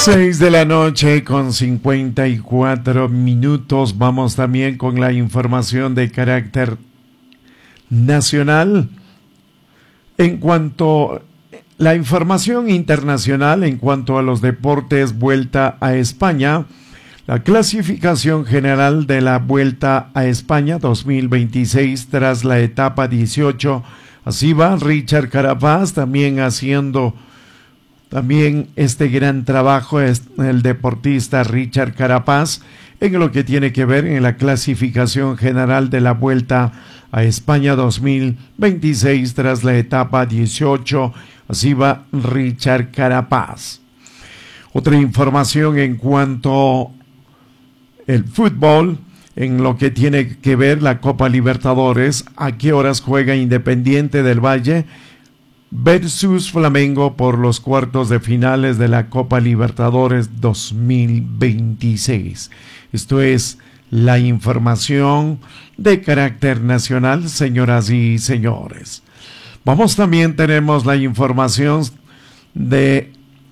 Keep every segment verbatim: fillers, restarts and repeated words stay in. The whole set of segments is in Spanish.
Seis de la noche con cincuenta y cuatro minutos. Vamos también con la información de carácter nacional. En cuanto a la información internacional, en cuanto a los deportes, Vuelta a España, la clasificación general de la Vuelta a España dos mil veintiséis tras la etapa dieciocho. Así va Richard Carapaz también haciendo también este gran trabajo, es el deportista Richard Carapaz, en lo que tiene que ver en la clasificación general de la Vuelta a España dos mil veintiséis tras la etapa dieciocho. Así va Richard Carapaz. Otra información en cuanto al fútbol, en lo que tiene que ver la Copa Libertadores, a qué horas juega Independiente del Valle versus Flamengo por los cuartos de finales de la Copa Libertadores dos mil veintiséis. Esto es la información de carácter nacional, señoras y señores. Vamos, también tenemos la información de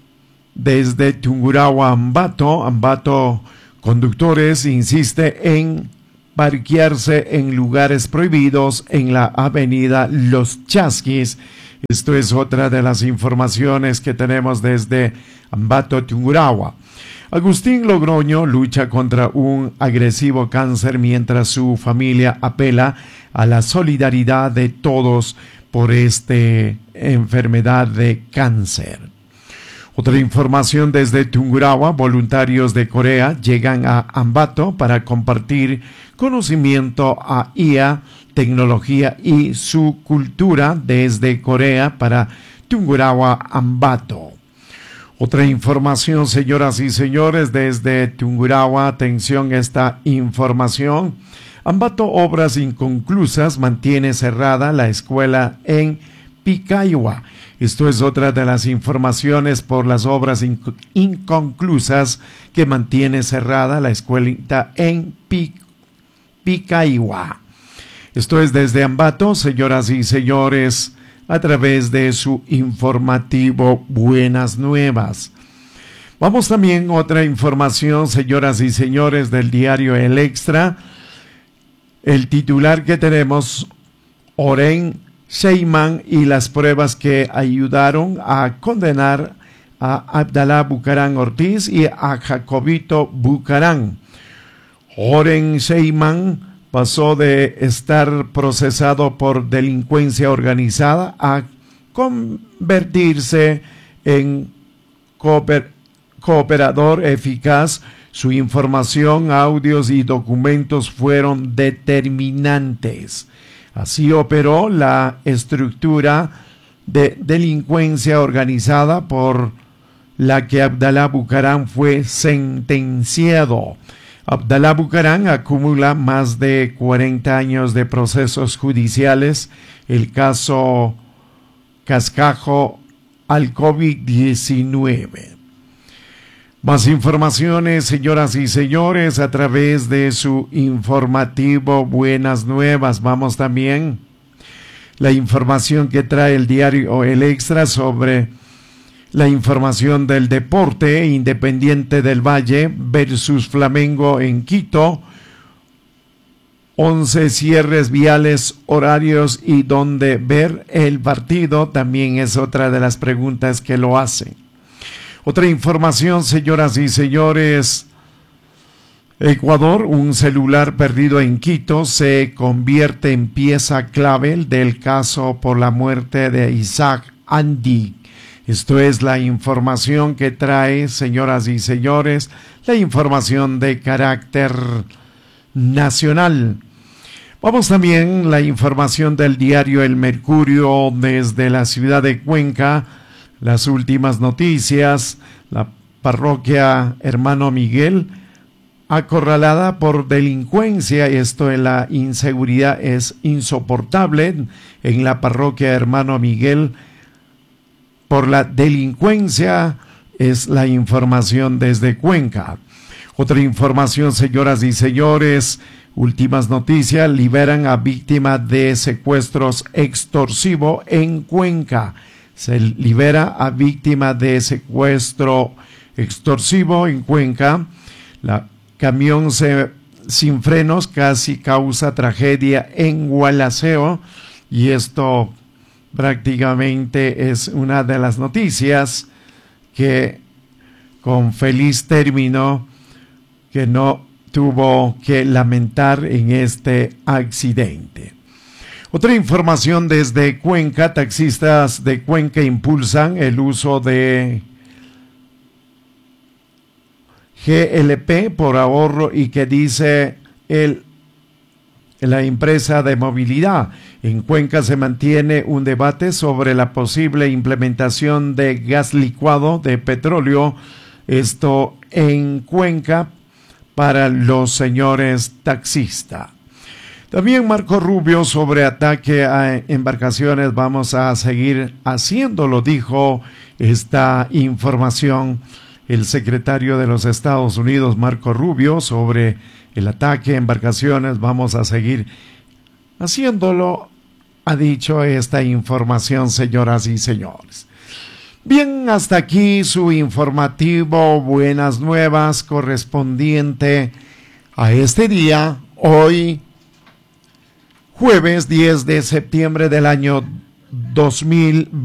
desde Tungurahua, Ambato. Ambato Conductores insiste en parquearse en lugares prohibidos en la avenida Los Chasquis. Esto es otra de las informaciones que tenemos desde Ambato, Tungurahua. Agustín Logroño lucha contra un agresivo cáncer mientras su familia apela a la solidaridad de todos por esta enfermedad de cáncer. Otra información desde Tungurahua, voluntarios de Corea llegan a Ambato para compartir conocimiento a I A, tecnología y su cultura desde Corea para Tungurahua, Ambato. Otra información, señoras y señores, desde Tungurahua, atención a esta información. Ambato, obras inconclusas, mantiene cerrada la escuela en Picayua. Esto es otra de las informaciones por las obras inc- inconclusas que mantiene cerrada la escuelita en Pic- Picayua. Esto es desde Ambato, señoras y señores, a través de su informativo Buenas Nuevas. Vamos también a otra información, señoras y señores, del diario El Extra. El titular que tenemos, Oren Sheyman y las pruebas que ayudaron a condenar a Abdalá Bucaram Ortiz y a Jacobito Bucaram. Oren Sheyman pasó de estar procesado por delincuencia organizada a convertirse en cooper- cooperador eficaz. Su información, audios y documentos fueron determinantes. Así operó la estructura de delincuencia organizada por la que Abdalá Bucaram fue sentenciado. Abdalá Bucaram acumula más de cuarenta años de procesos judiciales. El caso Cascajo al COVID diecinueve. Más informaciones, señoras y señores, a través de su informativo Buenas Nuevas. Vamos también la información que trae el diario El Extra sobre la información del deporte. Independiente del Valle versus Flamengo en Quito. once cierres viales, horarios y dónde ver el partido. También es otra de las preguntas que lo hacen. Otra información, señoras y señores. Ecuador, un celular perdido en Quito se convierte en pieza clave del caso por la muerte de Isaac Andy. Esto es la información que trae, señoras y señores, la información de carácter nacional. Vamos también a la información del diario El Mercurio desde la ciudad de Cuenca. Las últimas noticias, la parroquia Hermano Miguel acorralada por delincuencia. Esto en la inseguridad es insoportable en la parroquia Hermano Miguel por la delincuencia, es la información desde Cuenca. Otra información, señoras y señores, últimas noticias, liberan a víctima de secuestros extorsivo en Cuenca. Se libera a víctima de secuestro extorsivo en Cuenca. La camión se, sin frenos casi causa tragedia en Gualaceo, y esto prácticamente es una de las noticias que con feliz término, que no tuvo que lamentar en este accidente. Otra información desde Cuenca: taxistas de Cuenca impulsan el uso de G L P por ahorro, y que dice el, la empresa de movilidad. En Cuenca se mantiene un debate sobre la posible implementación de gas licuado de petróleo, esto en Cuenca, para los señores taxistas. También Marco Rubio sobre ataque a embarcaciones: vamos a seguir haciéndolo, dijo esta información el secretario de los Estados Unidos, Marco Rubio, sobre el ataque a embarcaciones. Vamos a seguir haciéndolo, ha dicho esta información, señoras y señores. Bien, hasta aquí su informativo Buenas Nuevas correspondiente a este día, hoy jueves diez de septiembre del año dos mil veinte.